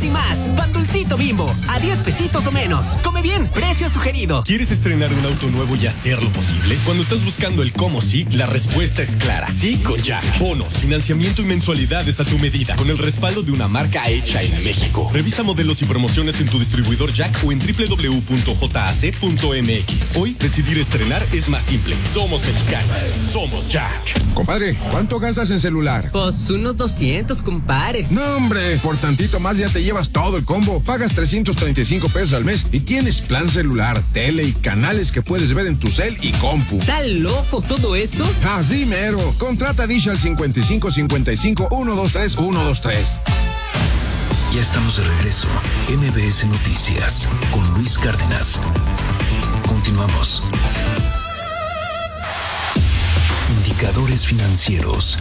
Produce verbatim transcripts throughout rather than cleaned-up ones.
y más. Pan Dulcito Bimbo, a diez pesitos o menos. Come bien, precio sugerido. ¿Quieres estrenar un auto nuevo y hacerlo posible? Cuando estás buscando el cómo sí, la respuesta es clara. Sí con Jack. Bonos, financiamiento y mensualidades a tu medida, con el respaldo de una marca hecha en México. Revisa modelos y promociones en tu distribuidor Jack o en doble u doble u doble u punto j a c punto m x. Hoy, decidir estrenar es más simple. Somos mexicanos. Somos Jack. Compadre, ¿cuánto gastas en celular? Pues unos doscientos, compadre. No, hombre, por tantito más ya te llevas todo el combo. Pagas trescientos treinta y cinco pesos al mes y tienes plan celular, tele y canales que puedes ver en tu cel y compu. ¿Está loco todo eso? Así mero. Contrata Dish al cincuenta y cinco cincuenta y cinco uno dos tres uno dos tres. Ya estamos de regreso. M B S Noticias con Luis Cárdenas. Continuamos. Indicadores financieros.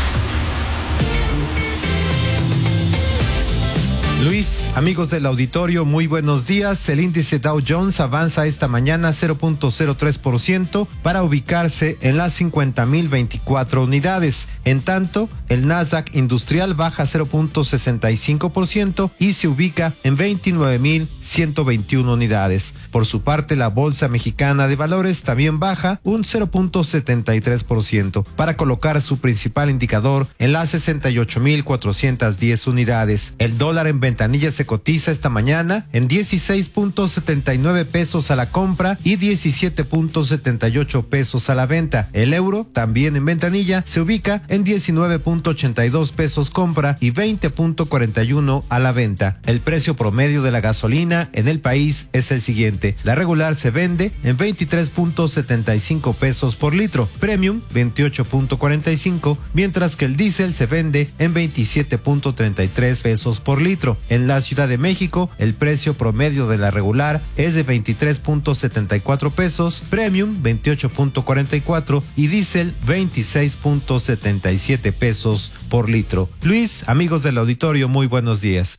Luis, amigos del auditorio, muy buenos días. El índice Dow Jones avanza esta mañana cero punto cero tres por ciento para ubicarse en las cincuenta mil veinticuatro unidades. En tanto, el Nasdaq Industrial baja cero punto sesenta y cinco por ciento y se ubica en veintinueve mil ciento veintiuno unidades. Por su parte, la Bolsa Mexicana de Valores también baja un cero punto setenta y tres por ciento para colocar su principal indicador en las sesenta y ocho mil cuatrocientas diez unidades. El dólar en ventanilla se cotiza esta mañana en dieciséis punto setenta y nueve pesos a la compra y diecisiete punto setenta y ocho pesos a la venta. El euro, también en ventanilla, se ubica en diecinueve punto ochenta y dos pesos compra y veinte punto cuarenta y uno a la venta. El precio promedio de la gasolina en el país es el siguiente. La regular se vende en veintitrés punto setenta y cinco pesos por litro, premium veintiocho punto cuarenta y cinco, mientras que el diésel se vende en veintisiete punto treinta y tres pesos por litro. En la Ciudad de México, el precio promedio de la regular es de veintitrés punto setenta y cuatro pesos, premium veintiocho punto cuarenta y cuatro y diésel veintiséis punto setenta y siete pesos por litro. Luis, amigos del auditorio, muy buenos días.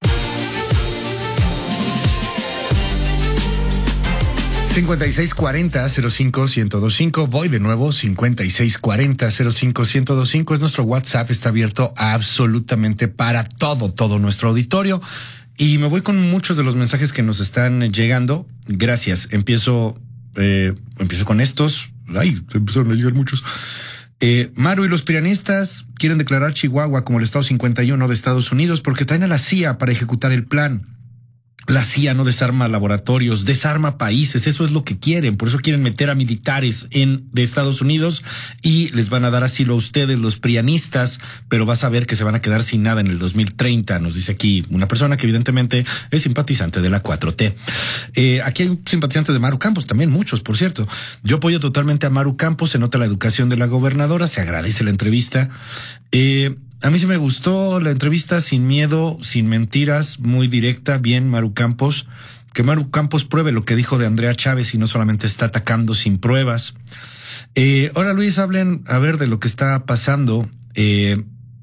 cincuenta y seis cuarenta cero cinco ciento veinticinco. Voy de nuevo. cincuenta y seis cuarenta cero cinco ciento veinticinco es nuestro WhatsApp. Está abierto absolutamente para todo, todo nuestro auditorio. Y me voy con muchos de los mensajes que nos están llegando. Gracias. Empiezo, eh, empiezo con estos. Ay, empezaron a llegar muchos. Eh, Maru y los pianistas quieren declarar Chihuahua como el estado cincuenta y uno de Estados Unidos porque traen a la C I A para ejecutar el plan. La C I A no desarma laboratorios, desarma países, eso es lo que quieren, por eso quieren meter a militares en de Estados Unidos y les van a dar asilo a ustedes, los prianistas, pero vas a ver que se van a quedar sin nada en el dos mil treinta, nos dice aquí una persona que evidentemente es simpatizante de la cuatro T. Eh, aquí hay simpatizantes de Maru Campos, también muchos, por cierto. Yo apoyo totalmente a Maru Campos, se nota la educación de la gobernadora, se agradece la entrevista. Eh... A mí sí me gustó la entrevista, sin miedo, sin mentiras, muy directa, bien Maru Campos. Que Maru Campos pruebe lo que dijo de Andrea Chávez y no solamente está atacando sin pruebas. Eh, ahora Luis, hablen a ver de lo que está pasando. Eh,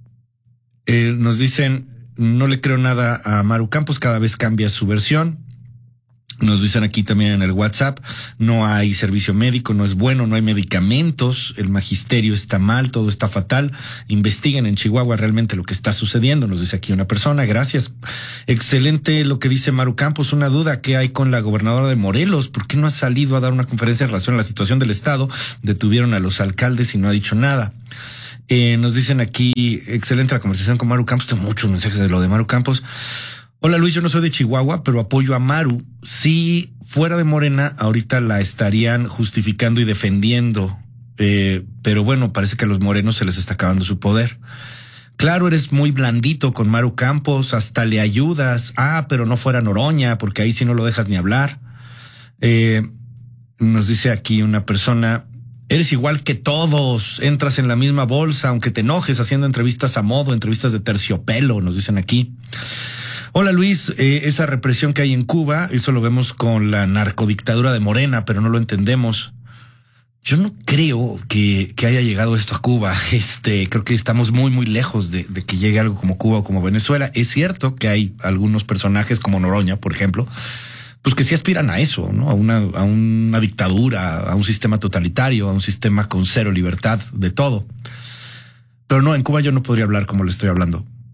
eh, nos dicen, no le creo nada a Maru Campos, cada vez cambia su versión. Nos dicen aquí también en el WhatsApp, no hay servicio médico, no es bueno, no hay medicamentos, el magisterio está mal, todo está fatal. Investiguen en Chihuahua realmente lo que está sucediendo, nos dice aquí una persona. Gracias. Excelente lo que dice Maru Campos. Una duda que hay con la gobernadora de Morelos. ¿Por qué no ha salido a dar una conferencia en relación a la situación del estado? Detuvieron a los alcaldes y no ha dicho nada. Eh, nos dicen aquí, excelente la conversación con Maru Campos. Tengo muchos mensajes de lo de Maru Campos. Hola Luis, yo no soy de Chihuahua, pero apoyo a Maru. Si fuera de Morena, ahorita la estarían justificando y defendiendo. Eh, pero bueno, parece que a los morenos se les está acabando su poder. Claro, eres muy blandito con Maru Campos, hasta le ayudas. Ah, pero no fuera Noroña, porque ahí sí no lo dejas ni hablar. Eh, nos dice aquí una persona, eres igual que todos, entras en la misma bolsa, aunque te enojes haciendo entrevistas a modo, entrevistas de terciopelo, nos dicen aquí. Hola Luis, eh, esa represión que hay en Cuba, eso lo vemos con la narcodictadura de Morena, pero no lo entendemos. Yo no creo que, que haya llegado esto a Cuba. Este, creo que estamos muy, muy lejos de, de que llegue algo como Cuba o como Venezuela. Es cierto que hay algunos personajes como Noroña, por ejemplo, pues que sí aspiran a eso, ¿no? A una, a una dictadura, a un sistema totalitario, a un sistema con cero libertad de todo. Pero no, en Cuba yo no podría hablar como le estoy hablando.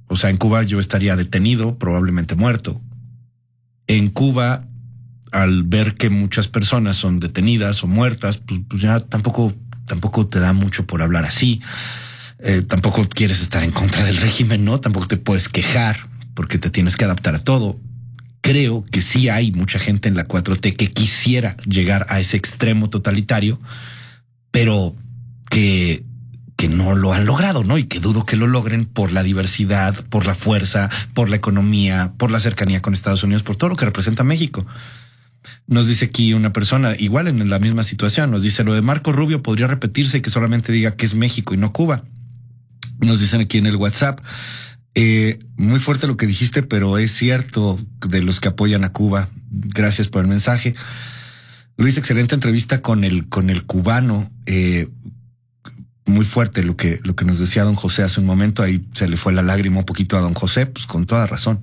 O sea, en Cuba yo estaría detenido, probablemente muerto. En Cuba, al ver que muchas personas son detenidas o muertas, pues, pues ya tampoco, tampoco te da mucho por hablar así. Eh, tampoco quieres estar en contra del régimen, ¿no? Tampoco te puedes quejar porque te tienes que adaptar a todo. Creo que sí hay mucha gente en la cuatro T que quisiera llegar a ese extremo totalitario, pero que, que no lo han logrado, ¿no? Y que dudo que lo logren por la diversidad, por la fuerza, por la economía, por la cercanía con Estados Unidos, por todo lo que representa México. Nos dice aquí una persona, igual en la misma situación, nos dice: lo de Marco Rubio podría repetirse y que solamente diga que es México y no Cuba. Nos dicen aquí en el WhatsApp: Eh, muy fuerte lo que dijiste, pero es cierto, de los que apoyan a Cuba. Gracias por el mensaje. Luis, excelente entrevista con el, con el cubano. Eh, muy fuerte lo que, lo que nos decía don José hace un momento. Ahí se le fue la lágrima un poquito a don José, pues con toda razón.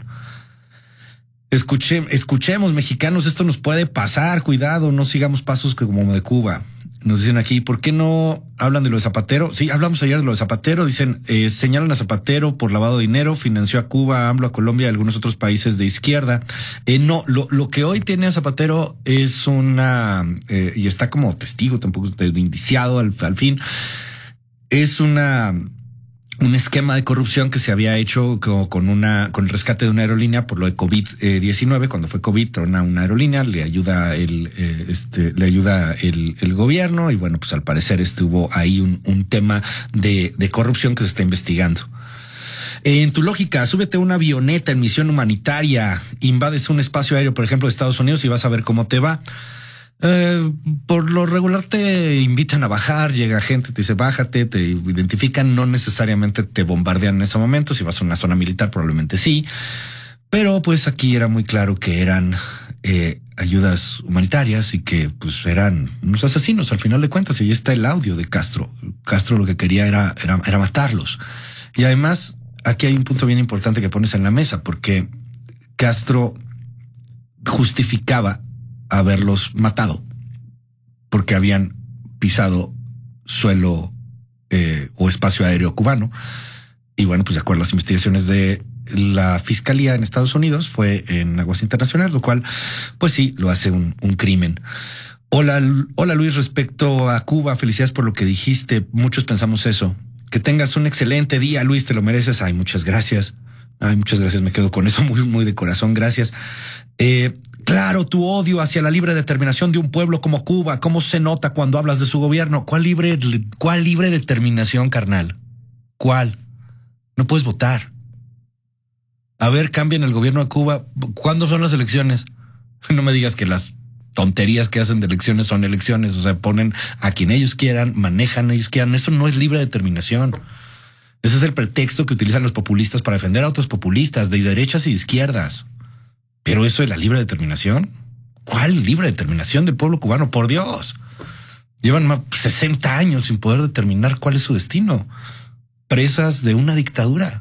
Escuche, escuchemos, mexicanos, esto nos puede pasar. Cuidado, no sigamos pasos como de Cuba. Nos dicen aquí, ¿por qué no hablan de lo de Zapatero? Sí, hablamos ayer de lo de Zapatero. Dicen, eh, señalan a Zapatero por lavado de dinero, financió a Cuba, a AMLO, a Colombia y a algunos otros países de izquierda. Eh, no, lo, lo que hoy tiene a Zapatero es una, eh, y está como testigo, tampoco indiciado al, al fin, es una... un esquema de corrupción que se había hecho con una con el rescate de una aerolínea por lo de COVID diecinueve. Cuando fue COVID, trona una aerolínea, le ayuda el eh, este le ayuda el, el gobierno y bueno, pues al parecer estuvo ahí un, un tema de, de corrupción que se está investigando. En tu lógica, súbete a una avioneta en misión humanitaria, invades un espacio aéreo, por ejemplo, de Estados Unidos y vas a ver cómo te va. Eh, por lo regular te invitan a bajar, llega gente, te dice bájate, te identifican, no necesariamente te bombardean en ese momento. Si vas a una zona militar probablemente sí, pero pues aquí era muy claro que eran eh, ayudas humanitarias y que pues eran unos asesinos al final de cuentas. Y ahí está el audio de Castro. Castro lo que quería era, era, era matarlos. Y además aquí hay un punto bien importante que pones en la mesa, porque Castro justificaba haberlos matado porque habían pisado suelo eh, o espacio aéreo cubano. Y bueno, pues de acuerdo a las investigaciones de la fiscalía en Estados Unidos, fue en aguas internacionales, lo cual pues sí lo hace un, un crimen. Hola, hola Luis, respecto a Cuba, felicidades por lo que dijiste. Muchos pensamos eso. Que tengas un excelente día, Luis, te lo mereces. Ay, muchas gracias. Ay, muchas gracias. Me quedo con eso muy, muy de corazón. Gracias. Eh, Claro, tu odio hacia la libre determinación de un pueblo como Cuba, ¿cómo se nota cuando hablas de su gobierno? ¿Cuál libre, cuál libre determinación, carnal? ¿Cuál? No puedes votar. A ver, cambien el gobierno de Cuba. ¿Cuándo son las elecciones? No me digas que las tonterías que hacen de elecciones son elecciones. O sea, ponen a quien ellos quieran, manejan ellos quieran. Eso no es libre determinación. Ese es el pretexto que utilizan los populistas para defender a otros populistas de derechas y de izquierdas. Pero eso de la libre determinación, ¿cuál libre determinación del pueblo cubano? Por Dios, llevan más de sesenta años sin poder determinar cuál es su destino, presas de una dictadura.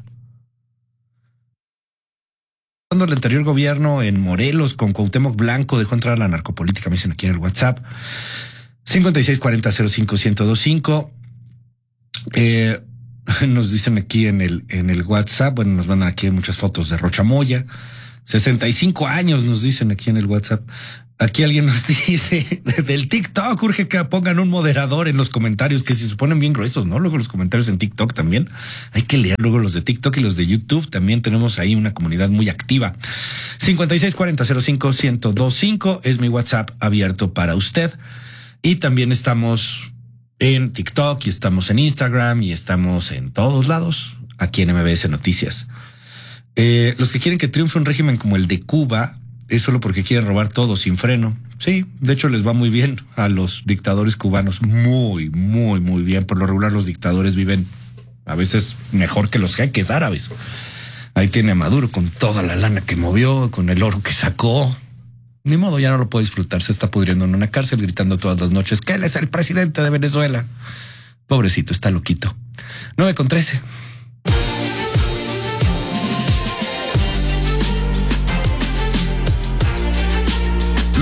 Cuando el anterior gobierno en Morelos con Cuauhtémoc Blanco dejó entrar a la narcopolítica, me dicen aquí en el WhatsApp, cincuenta y seis cuarenta cero cinco ciento veinticinco. Eh, nos dicen aquí en el, en el WhatsApp, bueno, nos mandan aquí muchas fotos de Rocha Moya. sesenta y cinco años nos dicen aquí en el WhatsApp. Aquí alguien nos dice del TikTok, urge que pongan un moderador en los comentarios, que si se ponen bien gruesos, ¿no? Luego los comentarios en TikTok también. Hay que leer luego los de TikTok y los de YouTube. También tenemos ahí una comunidad muy activa. cincuenta y seis cuarenta cero cinco ciento veinticinco es mi WhatsApp abierto para usted. Y también estamos en TikTok y estamos en Instagram y estamos en todos lados aquí en M B S Noticias. Eh, los que quieren que triunfe un régimen como el de Cuba es solo porque quieren robar todo sin freno. Sí, de hecho les va muy bien a los dictadores cubanos. Muy, muy, muy bien. Por lo regular los dictadores viven a veces mejor que los jeques árabes. Ahí tiene a Maduro con toda la lana que movió, con el oro que sacó. Ni modo, ya no lo puede disfrutar. Se está pudriendo en una cárcel gritando todas las noches que él es el presidente de Venezuela. Pobrecito, está loquito. nueve con trece.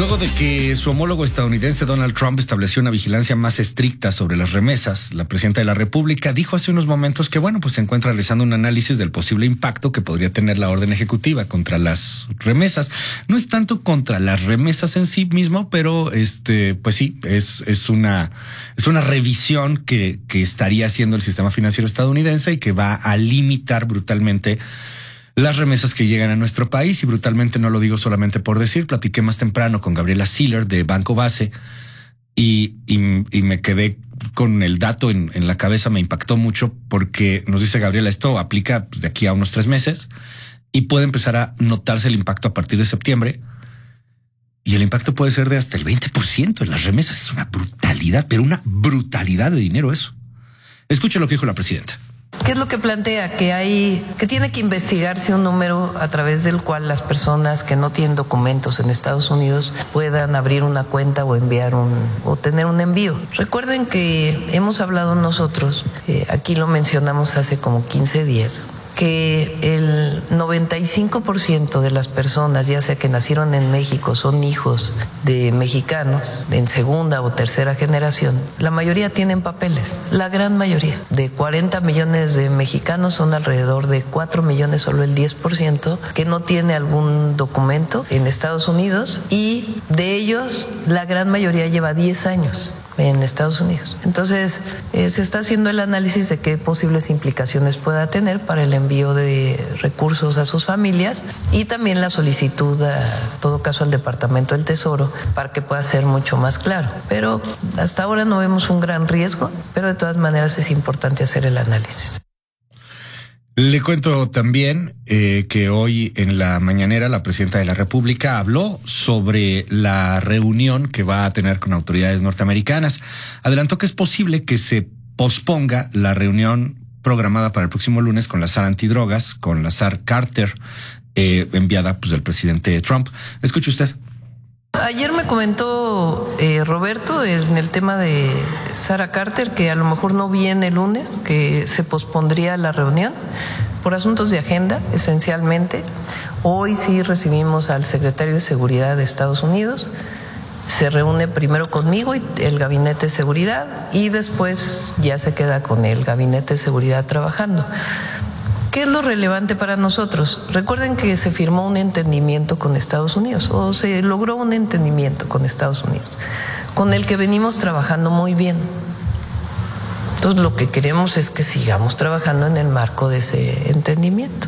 Luego de que su homólogo estadounidense Donald Trump estableció una vigilancia más estricta sobre las remesas, la presidenta de la República dijo hace unos momentos que, bueno, pues se encuentra realizando un análisis del posible impacto que podría tener la orden ejecutiva contra las remesas. No es tanto contra las remesas en sí mismo, pero este, pues sí, es, es una, es una revisión que, que estaría haciendo el sistema financiero estadounidense y que va a limitar brutalmente las remesas que llegan a nuestro país. Y brutalmente no lo digo solamente por decir. Platiqué más temprano con Gabriela Siller de Banco Base y, y, y me quedé con el dato en, en la cabeza. Me impactó mucho porque nos dice Gabriela, esto aplica de aquí a unos tres meses y puede empezar a notarse el impacto a partir de septiembre. Y el impacto puede ser de hasta el veinte por ciento en las remesas. Es una brutalidad, pero una brutalidad de dinero eso. Escuche lo que dijo la presidenta. ¿Qué es lo que plantea? Que hay, que tiene que investigarse un número a través del cual las personas que no tienen documentos en Estados Unidos puedan abrir una cuenta o enviar un, o tener un envío. Recuerden que hemos hablado nosotros, eh, aquí lo mencionamos hace como quince días, que el noventa y cinco por ciento de las personas, ya sea que nacieron en México, son hijos de mexicanos en segunda o tercera generación, la mayoría tienen papeles, la gran mayoría. De cuarenta millones de mexicanos son alrededor de cuatro millones, solo el diez por ciento, que no tiene algún documento en Estados Unidos, y de ellos la gran mayoría lleva diez años en Estados Unidos. Entonces, eh, se está haciendo el análisis de qué posibles implicaciones pueda tener para el envío de recursos a sus familias y también la solicitud, a todo caso, al Departamento del Tesoro para que pueda ser mucho más claro. Pero hasta ahora no vemos un gran riesgo, pero de todas maneras es importante hacer el análisis. Le cuento también eh, que hoy en la mañanera la presidenta de la República habló sobre la reunión que va a tener con autoridades norteamericanas. Adelantó que es posible que se posponga la reunión programada para el próximo lunes con la S A R antidrogas, con la S A R Carter, eh, enviada pues del presidente Trump. Escuche usted. Ayer me comentó eh, Roberto en el tema de Sara Carter que a lo mejor no viene el lunes, que se pospondría la reunión por asuntos de agenda, esencialmente. Hoy sí recibimos al secretario de Seguridad de Estados Unidos. Se reúne primero conmigo y el Gabinete de Seguridad y después ya se queda con el Gabinete de Seguridad trabajando. ¿Qué es lo relevante para nosotros? Recuerden que se firmó un entendimiento con Estados Unidos, o se logró un entendimiento con Estados Unidos, con el que venimos trabajando muy bien. Entonces, lo que queremos es que sigamos trabajando en el marco de ese entendimiento.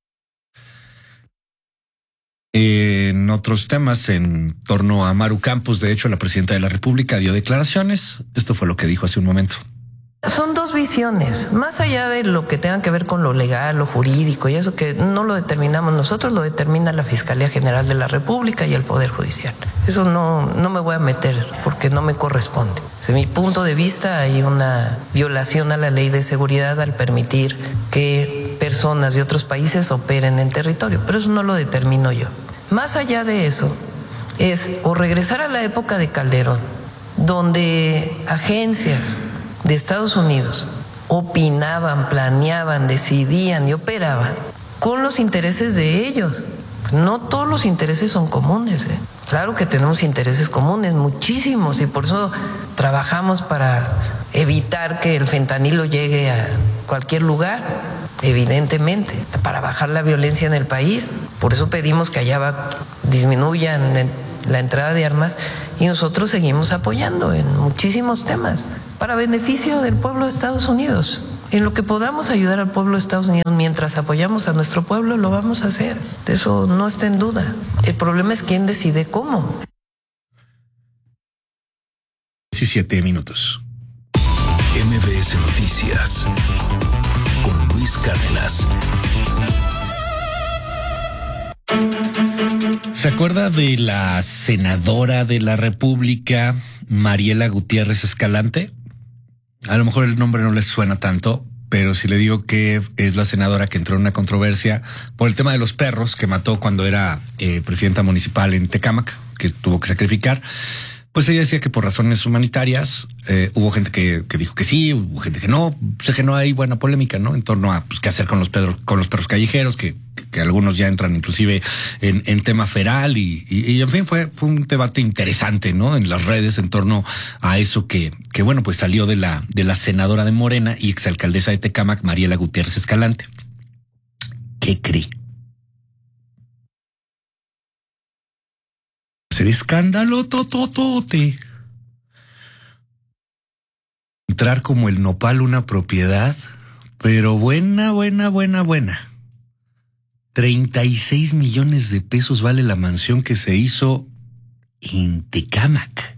En otros temas, en torno a Maru Campos, de hecho, la presidenta de la República dio declaraciones. Esto fue lo que dijo hace un momento. Son dos visiones, más allá de lo que tenga que ver con lo legal, lo jurídico y eso que no lo determinamos nosotros, lo determina la Fiscalía General de la República y el Poder Judicial. Eso no, no me voy a meter porque no me corresponde. Desde mi punto de vista hay una violación a la ley de seguridad al permitir que personas de otros países operen en territorio, pero eso no lo determino yo. Más allá de eso, es o regresar a la época de Calderón, donde agencias de Estados Unidos opinaban, planeaban, decidían y operaban con los intereses de ellos. No todos los intereses son comunes, ¿eh? Claro que tenemos intereses comunes, muchísimos, y por eso trabajamos para evitar que el fentanilo llegue a cualquier lugar, evidentemente, para bajar la violencia en el país. Por eso pedimos que allá va, disminuyan la entrada de armas y nosotros seguimos apoyando en muchísimos temas para beneficio del pueblo de Estados Unidos. En lo que podamos ayudar al pueblo de Estados Unidos mientras apoyamos a nuestro pueblo, lo vamos a hacer. Eso no está en duda. El problema es quién decide cómo. diecisiete minutos. M B S Noticias con Luis Cárdenas. ¿Se acuerda de la senadora de la República, Mariela Gutiérrez Escalante? A lo mejor el nombre no les suena tanto, pero si le digo que es la senadora que entró en una controversia por el tema de los perros que mató cuando era eh, presidenta municipal en Tecámac, que tuvo que sacrificar. Pues ella decía que por razones humanitarias eh, hubo gente que, que dijo que sí, hubo gente que no. Se generó ahí buena polémica, ¿no? En torno a pues, qué hacer con los pedro, con los perros callejeros, que, que algunos ya entran inclusive en, en tema feral y, y, y en fin fue, fue un debate interesante, ¿no? En las redes en torno a eso que, que bueno, pues salió de la, de la senadora de Morena y exalcaldesa de Tecámac, Mariela Gutiérrez Escalante. ¿Qué cree? Ser escándalo tototote. Entrar como el nopal una propiedad, pero buena, buena, buena, buena. treinta y seis millones de pesos vale la mansión que se hizo en Tecámac.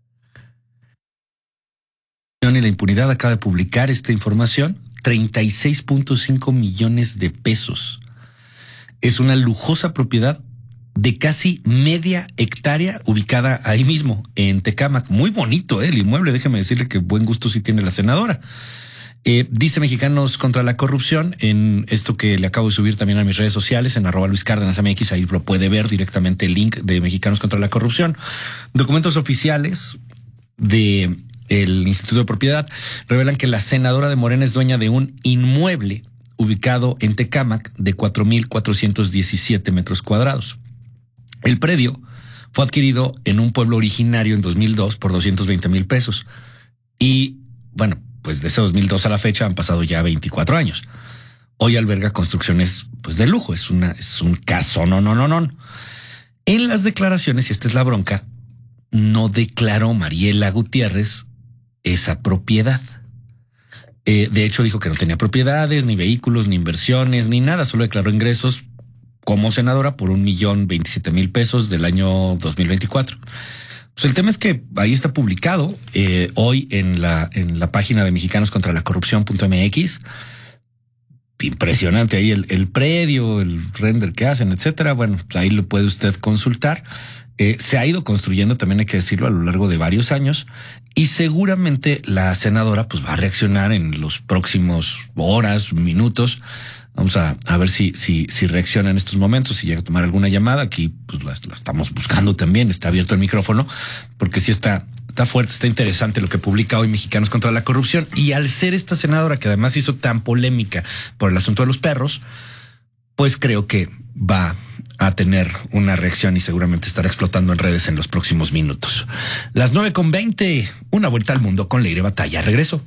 Y la impunidad acaba de publicar esta información. treinta y seis punto cinco millones de pesos. Es una lujosa propiedad de casi media hectárea ubicada ahí mismo, en Tecámac. Muy bonito, ¿eh? El inmueble, déjeme decirle que buen gusto sí tiene la senadora. Eh, dice Mexicanos contra la Corrupción en esto que le acabo de subir también a mis redes sociales, en arroba Luis Cárdenas M X, ahí lo puede ver directamente el link de Mexicanos contra la Corrupción. Documentos oficiales de el Instituto de Propiedad revelan que la senadora de Morena es dueña de un inmueble ubicado en Tecámac de cuatro mil cuatrocientos diecisiete metros cuadrados. El predio fue adquirido en un pueblo originario en dos mil dos por doscientos veinte mil pesos. Y bueno, pues de ese dos mil dos a la fecha han pasado ya veinticuatro años. Hoy alberga construcciones pues de lujo. Es una, es un caso no, no, no, no. En las declaraciones, y esta es la bronca, no declaró Mariela Gutiérrez esa propiedad. Eh, de hecho, dijo que no tenía propiedades, ni vehículos, ni inversiones, ni nada. Solo declaró ingresos como senadora por un millón veintisiete mil pesos del año dos mil veinticuatro. Pues el tema es que ahí está publicado eh, hoy en la, en la página de Mexicanos contra la Corrupción punto M X. Impresionante ahí el, el predio, el render que hacen, etcétera. Bueno, pues ahí lo puede usted consultar. Eh, se ha ido construyendo, también hay que decirlo, a lo largo de varios años, y seguramente la senadora pues va a reaccionar en los próximos horas, minutos. Vamos a, a ver si, si, si reacciona en estos momentos, si llega a tomar alguna llamada. Aquí pues la, la estamos buscando también, está abierto el micrófono, porque sí está, está fuerte, está interesante lo que publica hoy Mexicanos contra la Corrupción. Y al ser esta senadora que además hizo tan polémica por el asunto de los perros, pues creo que va a tener una reacción y seguramente estará explotando en redes en los próximos minutos. Las nueve con veinte, una vuelta al mundo con Leire Batalla. Regreso.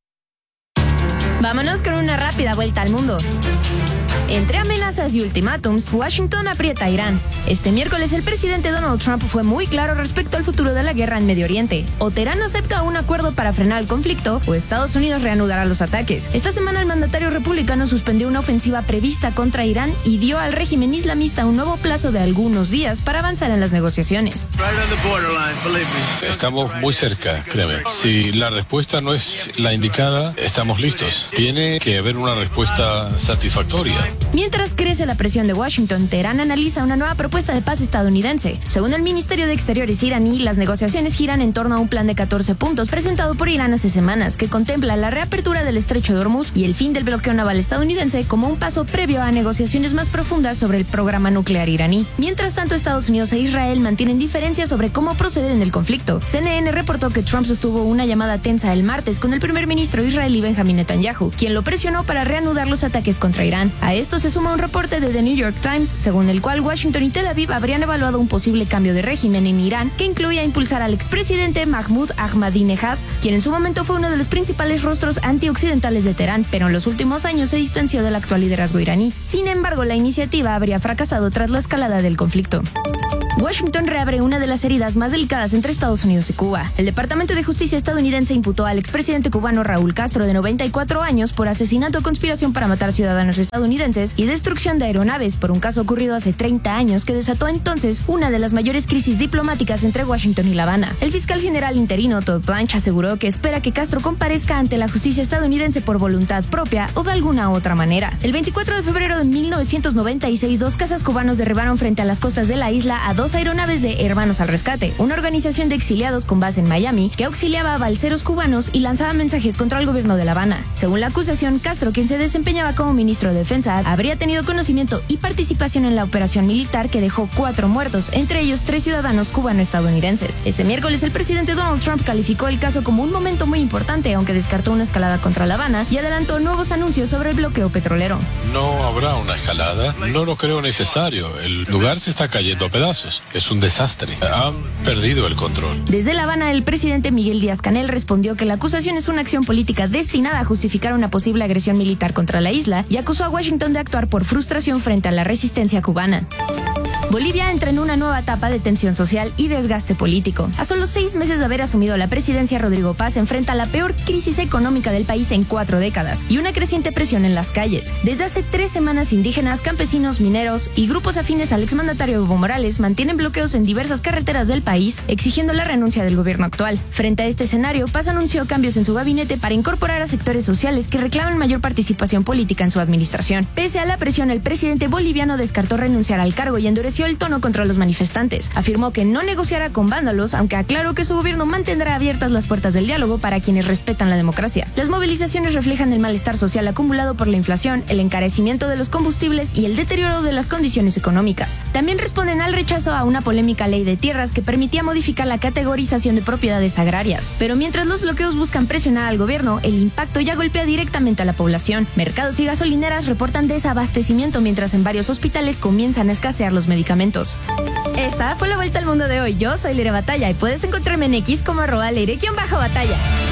Vámonos con una rápida vuelta al mundo. Entre amenazas y ultimátums, Washington aprieta a Irán. Este miércoles el presidente Donald Trump fue muy claro respecto al futuro de la guerra en Medio Oriente. O Teherán acepta un acuerdo para frenar el conflicto, o Estados Unidos reanudará los ataques. Esta semana el mandatario republicano suspendió una ofensiva prevista contra Irán y dio al régimen islamista un nuevo plazo de algunos días para avanzar en las negociaciones. Estamos muy cerca, créeme. Si la respuesta no es la indicada, estamos listos. Tiene que haber una respuesta satisfactoria. Mientras crece la presión de Washington, Teherán analiza una nueva propuesta de paz estadounidense. Según el Ministerio de Exteriores iraní, las negociaciones giran en torno a un plan de catorce puntos presentado por Irán hace semanas, que contempla la reapertura del estrecho de Hormuz y el fin del bloqueo naval estadounidense como un paso previo a negociaciones más profundas sobre el programa nuclear iraní. Mientras tanto, Estados Unidos e Israel mantienen diferencias sobre cómo proceder en el conflicto. C N N reportó que Trump sostuvo una llamada tensa el martes con el primer ministro israelí Benjamin Netanyahu, quien lo presionó para reanudar los ataques contra Irán. A esto se suma un reporte de The New York Times, según el cual Washington y Tel Aviv habrían evaluado un posible cambio de régimen en Irán que incluía impulsar al expresidente Mahmoud Ahmadinejad, quien en su momento fue uno de los principales rostros antioccidentales de Teherán, pero en los últimos años se distanció del actual liderazgo iraní. Sin embargo, la iniciativa habría fracasado tras la escalada del conflicto. Washington reabre una de las heridas más delicadas entre Estados Unidos y Cuba. El Departamento de Justicia estadounidense imputó al expresidente cubano Raúl Castro, de noventa y cuatro años, por asesinato o conspiración para matar ciudadanos estadounidenses y destrucción de aeronaves, por un caso ocurrido hace treinta años que desató entonces una de las mayores crisis diplomáticas entre Washington y La Habana. El fiscal general interino Todd Blanche aseguró que espera que Castro comparezca ante la justicia estadounidense por voluntad propia o de alguna otra manera. El veinticuatro de febrero de mil novecientos noventa y seis, dos cazas cubanos derribaron frente a las costas de la isla a dos aeronaves de Hermanos al Rescate, una organización de exiliados con base en Miami que auxiliaba a balseros cubanos y lanzaba mensajes contra el gobierno de La Habana. Según la acusación, Castro, quien se desempeñaba como ministro de Defensa, Assad habría tenido conocimiento y participación en la operación militar que dejó cuatro muertos, entre ellos tres ciudadanos cubano-estadounidenses. Este miércoles el presidente Donald Trump calificó el caso como un momento muy importante, aunque descartó una escalada contra La Habana y adelantó nuevos anuncios sobre el bloqueo petrolero. No habrá una escalada, no lo creo necesario. El lugar se está cayendo a pedazos. Es un desastre. Han perdido el control. Desde La Habana, el presidente Miguel Díaz-Canel respondió que la acusación es una acción política destinada a justificar una posible agresión militar contra la isla y acusó a Washington de actuar por frustración frente a la resistencia cubana. Bolivia entra en una nueva etapa de tensión social y desgaste político. A solo seis meses de haber asumido la presidencia, Rodrigo Paz enfrenta la peor crisis económica del país en cuatro décadas y una creciente presión en las calles. Desde hace tres semanas, indígenas, campesinos, mineros y grupos afines al exmandatario Evo Morales mantienen bloqueos en diversas carreteras del país, exigiendo la renuncia del gobierno actual. Frente a este escenario, Paz anunció cambios en su gabinete para incorporar a sectores sociales que reclaman mayor participación política en su administración. Pese a la presión, el presidente boliviano descartó renunciar al cargo y endureció el tono contra los manifestantes. Afirmó que no negociará con vándalos, aunque aclaró que su gobierno mantendrá abiertas las puertas del diálogo para quienes respetan la democracia. Las movilizaciones reflejan el malestar social acumulado por la inflación, el encarecimiento de los combustibles y el deterioro de las condiciones económicas. También responden al rechazo a una polémica ley de tierras que permitía modificar la categorización de propiedades agrarias. Pero mientras los bloqueos buscan presionar al gobierno, el impacto ya golpea directamente a la población. Mercados y gasolineras reportan desabastecimiento, mientras en varios hospitales comienzan a escasear los medicamentos. Esta fue la vuelta al mundo de hoy. Yo soy Leire Batalla y puedes encontrarme en X como arroba Leire-Batalla.